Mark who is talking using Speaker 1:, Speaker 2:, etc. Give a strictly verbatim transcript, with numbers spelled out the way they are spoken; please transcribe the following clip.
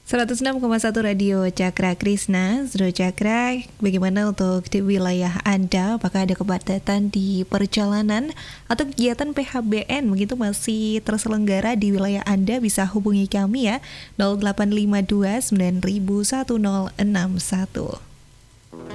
Speaker 1: seratus enam koma satu Radio Cakra Krisna, Saudara Cakra, bagaimana untuk di wilayah Anda? Apakah ada kepadatan di perjalanan atau kegiatan P H B N begitu masih terselenggara di wilayah Anda? Bisa hubungi kami ya, nol delapan lima dua sembilan satu nol enam satu.